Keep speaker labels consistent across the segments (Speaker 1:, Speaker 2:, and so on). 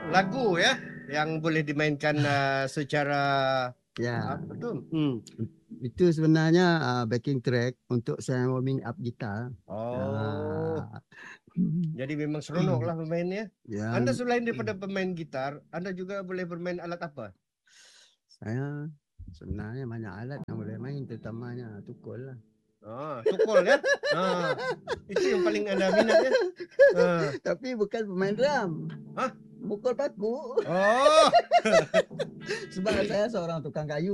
Speaker 1: lagu ya yang boleh dimainkan secara
Speaker 2: Ya,
Speaker 1: apa tu?
Speaker 2: itu sebenarnya backing track untuk saya warming up gitar.
Speaker 1: Oh,
Speaker 2: Ah,
Speaker 1: jadi memang seronok lah bermainnya. Anda
Speaker 2: yang
Speaker 1: selain daripada bermain gitar, Anda juga boleh bermain alat apa?
Speaker 2: saya sebenarnya banyak alat yang boleh main, terutamanya tukul lah.
Speaker 1: Tukul ya. Itu yang paling Anda minat ya.
Speaker 2: Tapi bukan pemain drum.
Speaker 1: Hah?
Speaker 2: Mukul paku.
Speaker 1: Oh.
Speaker 2: Sebab saya seorang tukang kayu.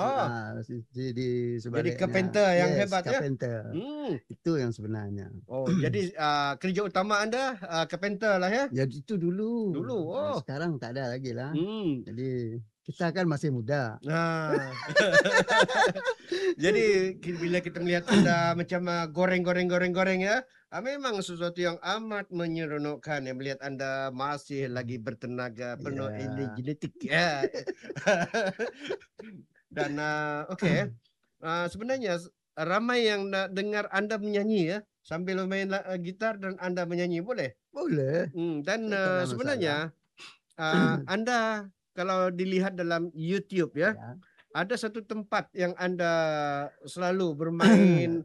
Speaker 2: Di
Speaker 1: Jadi
Speaker 2: sebaliknya.
Speaker 1: carpenter yang
Speaker 2: Yes,
Speaker 1: hebat
Speaker 2: carpenter.
Speaker 1: ya.
Speaker 2: Itu yang sebenarnya.
Speaker 1: Oh, jadi kerja utama Anda carpenter lah ya?
Speaker 2: Ya itu dulu.
Speaker 1: Dulu. Oh.
Speaker 2: Sekarang tak ada lagi lah. Jadi kita kan masih muda.
Speaker 1: Jadi bila kita melihat Anda macam goreng ya, memang sesuatu yang amat menyeronokkan ya, melihat Anda masih lagi bertenaga, penuh genetik ya. Dan okey. Sebenarnya ramai yang nak dengar Anda menyanyi ya, sambil main gitar dan Anda menyanyi, boleh?
Speaker 2: Boleh.
Speaker 1: Dan sebenarnya Anda kalau dilihat dalam YouTube ya, ada satu tempat yang Anda selalu bermain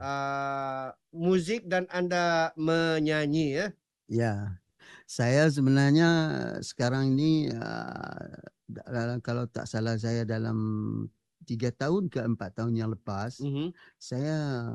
Speaker 1: musik dan Anda menyanyi ya.
Speaker 2: Ya, saya sebenarnya sekarang ini kalau tak salah saya dalam 3 tahun ke 4 tahun yang lepas, saya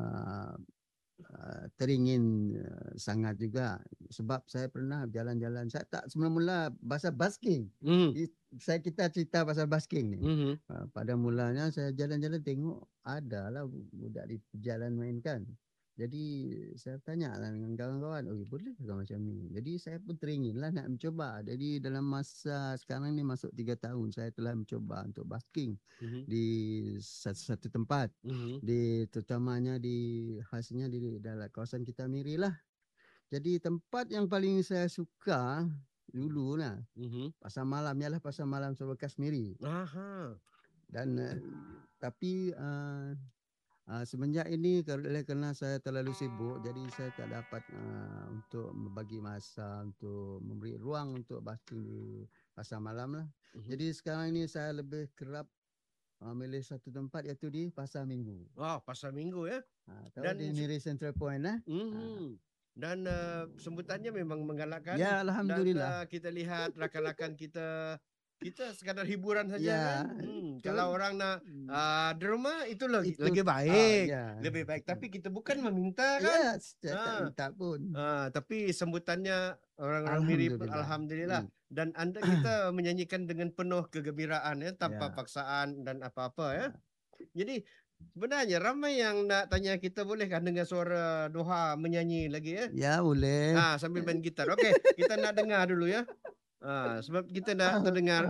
Speaker 2: teringin sangat juga sebab saya pernah jalan-jalan. Saya tak semula-mula pasal basking. Saya kita cerita pasal basking ni. Pada mulanya saya jalan-jalan tengok ada lah budak di jalan main kan. Jadi saya tanya lah dengan kawan-kawan, boleh ke macam ni? Jadi saya pun teringin lah nak mencoba. Jadi dalam masa sekarang ni masuk 3 tahun saya telah mencoba untuk basking di satu tempat. Terutamanya khasnya di dalam kawasan kita Miri lah. Jadi tempat yang paling saya suka dulu lah pasar malam, ialah pasar malam Sebekas Miri. Dan tapi semenjak ini kerana saya terlalu sibuk, jadi saya tak dapat untuk membagi masa untuk memberi ruang untuk basking di pasar malam lah. Jadi sekarang ini saya lebih kerap milih satu tempat, iaitu di Pasar Minggu.
Speaker 1: Pasar Minggu ya.
Speaker 2: Dan di Miri Central Point lah.
Speaker 1: Dan sambutannya memang menggalakkan.
Speaker 2: Ya, alhamdulillah.
Speaker 1: Dan kita lihat rakan-rakan kita sekadar hiburan saja kan. Kalau orang nak di rumah itu lagi baik. Lebih baik. Tapi kita bukan meminta kan.
Speaker 2: Saya tak minta pun.
Speaker 1: Tapi sambutannya orang-orang Miri pun alhamdulillah. Dan kita menyanyikan dengan penuh kegembiraan ya, tanpa paksaan dan apa-apa ya. Jadi sebenarnya ramai yang nak tanya kita, boleh kan dengar suara Doha menyanyi lagi ya?
Speaker 2: Ya, boleh.
Speaker 1: Sambil main gitar. Okey, kita nak dengar dulu ya. Sebab kita nak terdengar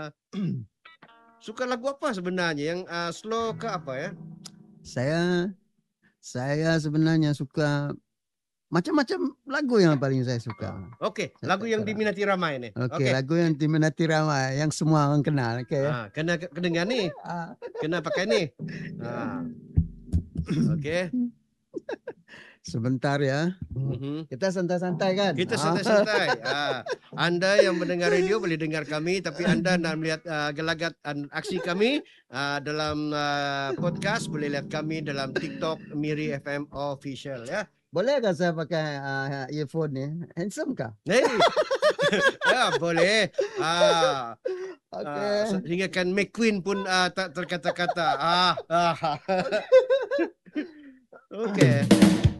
Speaker 1: suka lagu apa sebenarnya, yang slow ke apa ya?
Speaker 2: Saya sebenarnya suka macam-macam lagu yang paling saya suka.
Speaker 1: Okey, lagu yang diminati ramai ni.
Speaker 2: Okey, lagu yang diminati ramai, yang semua orang kenal. Okey.
Speaker 1: Kena kedengar ni. Kena pakai ni. Okey.
Speaker 2: Sebentar ya. Kita santai-santai kan?
Speaker 1: Kita santai-santai. Anda yang mendengar radio boleh dengar kami, tapi Anda nak melihat gelagat aksi kami dalam podcast, boleh lihat kami dalam TikTok Miri FM Official ya.
Speaker 2: Boleh tak saya pakai earphone ni? Handsome kah?
Speaker 1: Ya, boleh.
Speaker 2: Okay.
Speaker 1: Hingga kan McQueen pun tak terkata-kata. Okey.